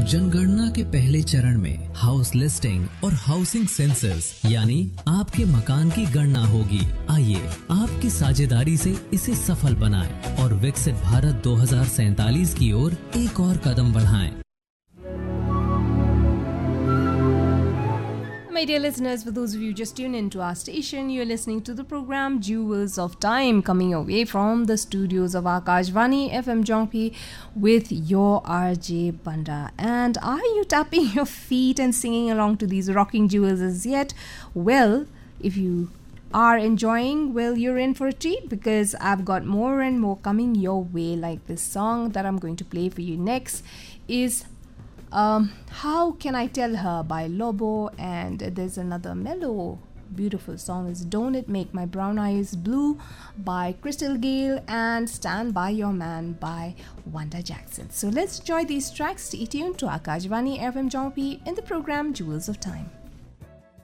जनगणना के पहले चरण में हाउस लिस्टिंग और हाउसिंग सेंसस यानी आपके मकान की गणना होगी। आइए आपकी साझेदारी से इसे सफल बनाएं और विकसित भारत 2047 की ओर एक और कदम बढ़ाएं। My dear listeners, for those of you just tuned into our station, you're listening to the program Jewels of Time, coming away from the studios of Akashvani FM Jongpi with your RJ Banda. And are you tapping your feet and singing along to these rocking jewels as yet? Well, if you are enjoying, well, you're in for a treat, because I've got more and more coming your way. Like this song that I'm going to play for you next is How Can I Tell Her by Lobo, and there's another mellow beautiful song is Don't It Make My Brown Eyes Blue by Crystal Gale, and Stand By Your Man by Wanda Jackson. So let's enjoy these tracks. Stay tuned to Akashvani FM Jongpi in the program Jewels of Time.